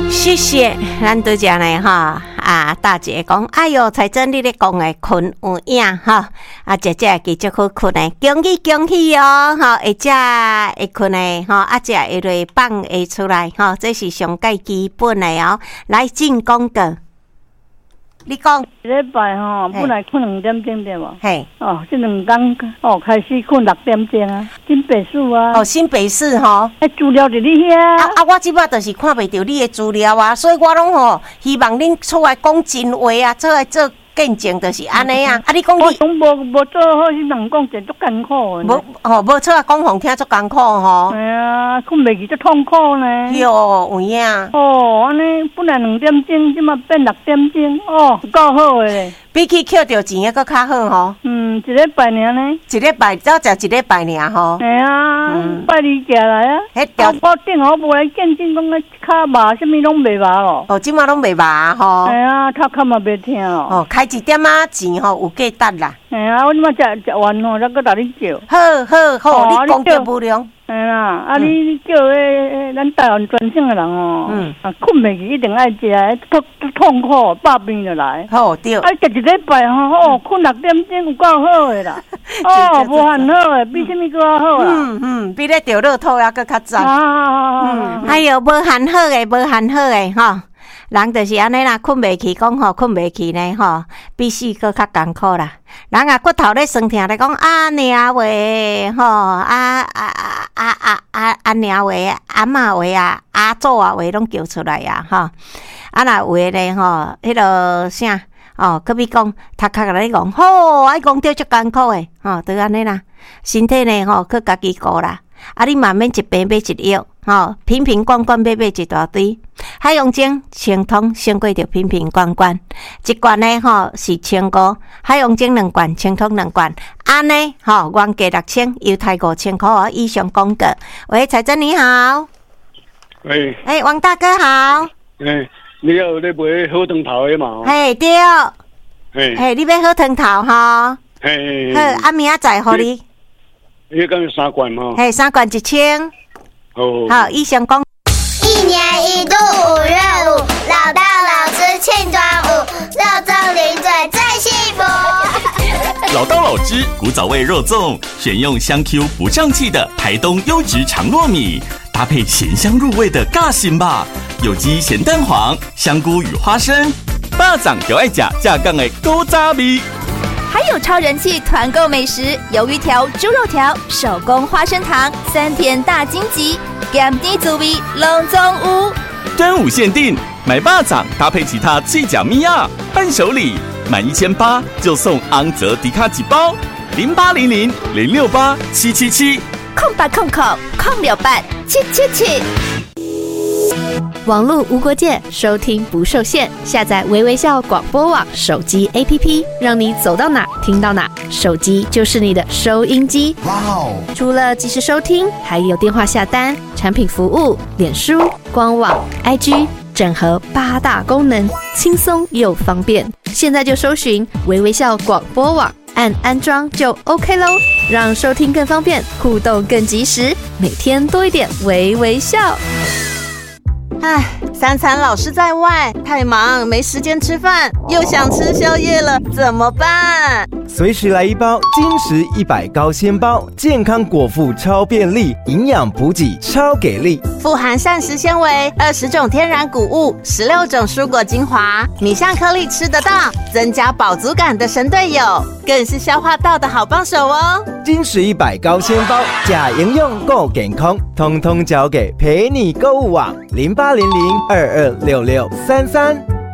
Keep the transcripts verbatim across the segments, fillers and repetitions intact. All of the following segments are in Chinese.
谢谢，咱拄则呢哈啊，大姐讲，哎哟，彩珍你咧讲的困有影哈，啊姐姐继续好困的，恭喜恭喜哦，哈，会只会困的哈，啊只会落放会出来哈，这是上介基本的哦。来进广告，你讲一礼拜吼，本来困两点钟对无？ 嘿， 哦，这两天哦开始困六点钟啊，新北市啊， 哦新北市吼， 迄资料伫你遐啊啊，我即摆就是看袂到你的资料啊，所以我拢吼希望恁出来讲真话啊，出来做见证就是安尼啊。啊，你讲你我拢无无做好，是人讲真足艰苦的。 无吼，无出来讲互听足艰苦吼。 哎呀，困袂去足痛苦呢。 哟，有影。 哦，安尼本来两点钟，即马变六点钟，哦，够好的咧。 比起捡到钱还佫较好吼。 嗯，一礼拜尔呢。 一礼拜只食一礼拜尔吼。 哎呀，嗯、拜二食来啊。 迄条我顶好无来见证讲个骹麻，什么拢袂麻咯。 哦，即马拢袂麻吼。 哎呀，头壳嘛袂疼哦。 哦，开一点仔钱吼，有价值啦。 哎呀，我即马食食完吼，再搁甲你叫。 好好好，哦、你功德无量。 哎啦，啊你叫迄咱台湾专省的人哦，嗯，啊困袂去一定爱食，痛痛苦，百病就来。 好对。 啊，食一礼拜吼，哦，困六点钟有够好的啦。哦，无限好的，比什么搁较好啦？ 嗯嗯，比咧钓乐透还搁较赞。 啊， 哎哟，无限好的，无限好的吼。人就是安尼啦，困袂去，讲吼困袂去呢吼，比死搁较艰苦啦。人啊骨头咧酸痛咧讲啊娘话吼，啊啊啊啊啊啊娘话，阿嬷话啊，阿祖啊话拢叫出来啊吼。啊若有诶咧吼，迄落啥哦，可比讲头壳甲你讲，吼，爱讲着足艰苦诶，吼，就安尼啦。身体呢吼，去家己顾啦。啊，你嘛免一病买一药，吼，瓶瓶罐罐买买一大堆。海洋精清通胜过着瓶瓶罐罐，一罐呢吼是千五，海洋精两罐，清通两罐，安尼吼原价六千，优待五千块哦。以上广告。喂，彩珍你好。 喂。 哎，王大哥好。 哎，你有咧卖好汤头的嘛？ 嘿对。 嘿。 嘿，你要好汤头吼？ 嘿。 好，啊明仔载互你。 迄个三罐嘛。 嘿，三罐一千。 哦。 好，以上广。 一年一度五月五，老大老师庆端午，肉粽零嘴最幸福。 老刀老汁古早味肉粽，选用香 Q 不胀气的台东优质长糯米，搭配咸香入味的尬心吧，有机咸蛋黄、香菇与花生，巴掌就爱甲架杠的古早味。 还有超人气团购美食，鱿鱼条、猪肉条、手工花生糖、三甜大荆棘，咸甜滋味拢总有。 端午限定，买巴掌搭配其他脆甲米亚伴手礼，满一千八就送昂泽迪卡几包，零八零零零六八七七七， 空八空空空六八七七七。网络无国界，收听不受限。下载微微笑广播网手机 A P P， 让你走到哪听到哪，手机就是你的收音机。哇哦！除了即时收听，还有电话下单、产品服务、脸书、官网、I G， 整合八大功能，轻松又方便。现在就搜寻微微笑广播网，按安装就 OK 咯，让收听更方便，互动更及时，每天多一点微微笑。 唉，三餐老是在外，太忙没时间吃饭，又想吃宵夜了，怎么办？ 随时来一包金石一百高纤包，健康果腹超便利，营养补给超给力， 富含膳食纤维，二十种天然谷物，十六种蔬果精华，米香颗粒吃得到，增加饱足感的神队友，更是消化道的好帮手哦。 金石一百高纤包，假营养够健康，通通交给陪你购物网零八零零二二六六三三。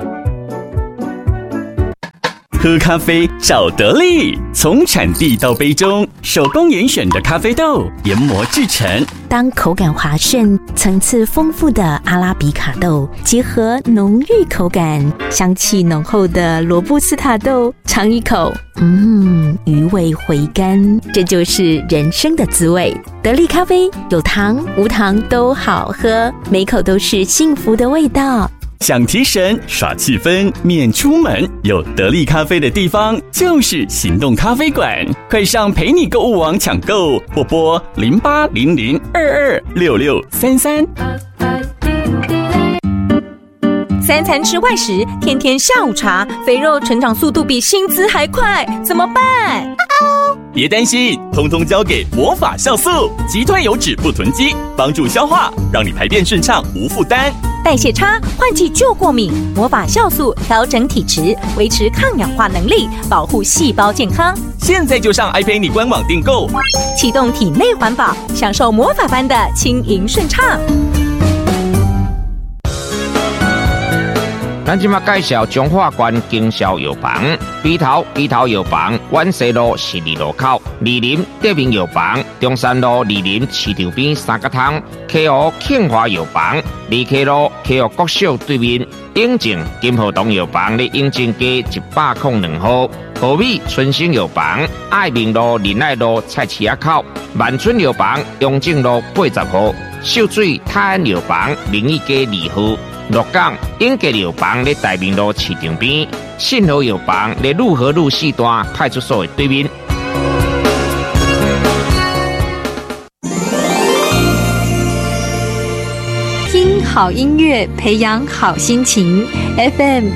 喝咖啡找得力，从产地到杯中，手工严选的咖啡豆研磨制成。 当口感滑顺、层次丰富的阿拉比卡豆结合浓郁口感、香气浓厚的罗布斯塔豆，尝一口，嗯，余味回甘，这就是人生的滋味。得力咖啡有糖无糖都好喝，每口都是幸福的味道。 想提神耍气氛免出门，有得力咖啡的地方就是行动咖啡馆，快上陪你购物网抢购，或拨零八零零二二六六三三。 三餐吃外食，天天下午茶，肥肉成长速度比薪资还快，怎么办？ 别担心，通通交给魔法酵素，击退油脂不囤积，帮助消化，让你排便顺畅无负担。 代谢差、换季就过敏，魔法酵素调整体质，维持抗氧化能力，保护细胞健康。 现在就上 iPay 官网订购， 启动体内环保，享受魔法般的轻盈顺畅。 咱即马介绍中华关经销药房，鼻头鼻头药房，万西路十二路口，二林德明药房，中山路二林市场边三角汤，K O 庆华药房，二 K 路 K O 国小对面，永靖金河东药房咧永靖街一百零两号，和美春兴药房，爱民路仁爱路菜市仔口，万春药房永靖路八十号，秀水泰安药房明义街二号。鹿港永吉药房咧大明路市场边，信和药房咧路和路四段派出所的对面。 听好音乐，培养好心情。F M